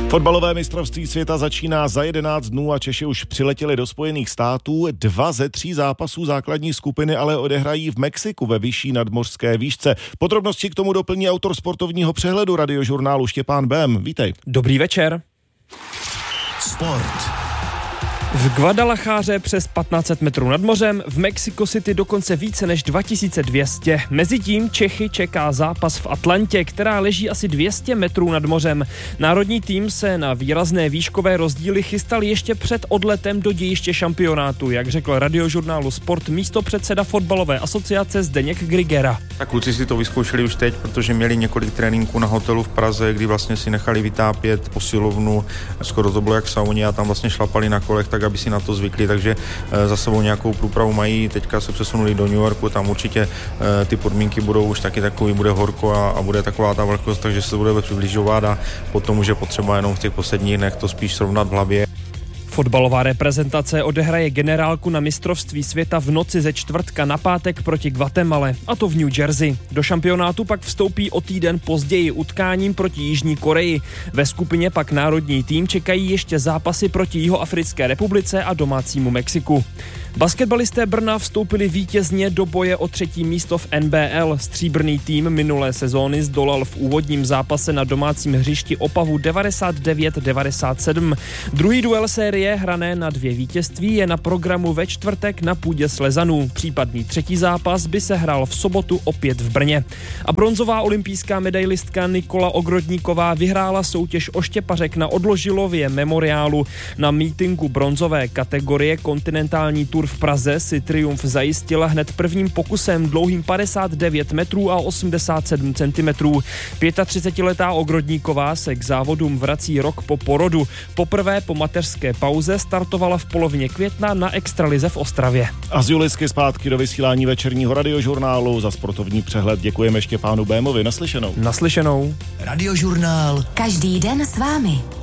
Fotbalové mistrovství světa začíná za 11 dnů a Češi už přiletěli do Spojených států. 2 ze 3 zápasů základní skupiny ale odehrají v Mexiku ve vyšší nadmořské výšce. Podrobnosti k tomu doplní autor sportovního přehledu Radiožurnálu Štěpán Bém. Vítej. Dobrý večer. Sport. V Guadalajáře přes 1500 metrů nad mořem, v Mexico City dokonce více než 2200. Mezitím Čechy čeká zápas v Atlantě, která leží asi 200 metrů nad mořem. Národní tým se na výrazné výškové rozdíly chystal ještě před odletem do dějiště šampionátu, jak řekl Radiožurnálu Sport místopředseda fotbalové asociace Zdeněk Grigera. Tak kluci si to vyzkoušeli už teď, protože měli několik tréninků na hotelu v Praze, kdy vlastně si nechali vytápět posilovnu, skoro to bylo jak v sauně a tam vlastně šlapali na kolech, tak aby si na to zvykli, takže za sebou nějakou průpravu mají. Teďka se přesunuli do New Yorku, tam určitě ty podmínky budou už taky takový, bude horko a bude taková ta vlhkost, takže se bude přibližovat a potom už je potřeba jenom v těch posledních dnech to spíš srovnat v hlavě. Fotbalová reprezentace odehraje generálku na mistrovství světa v noci ze čtvrtka na pátek proti Guatemale, a to v New Jersey. Do šampionátu pak vstoupí o týden později utkáním proti Jižní Koreji. Ve skupině pak národní tým čekají ještě zápasy proti Jihoafrické republice a domácímu Mexiku. Basketbalisté Brna vstoupili vítězně do boje o 3. místo v NBL. Stříbrný tým minulé sezóny zdolal v úvodním zápase na domácím hřišti Opavu 99-97. Druhý duel série hrané na 2 vítězství je na programu ve čtvrtek na půdě Slezanů. Případný 3. zápas by se hrál v sobotu opět v Brně. A bronzová olympijská medailistka Nikola Ogrodníková vyhrála soutěž oštěpařek na Odložilově memoriálu. Na mítinku bronzové kategorie kontinentální tur v Praze si triumf zajistila hned prvním pokusem dlouhým 59 metrů a 87 centimetrů. 35letá Ogrodníková se k závodům vrací rok po porodu. Poprvé po mateřské pauze startovala v polovině května na extralize v Ostravě. A z Julisky zpátky do vysílání večerního Radiožurnálu. Za sportovní přehled děkujeme Štěpánu Bémovi. Naslyšenou. Naslyšenou. Radiožurnál. Každý den s vámi.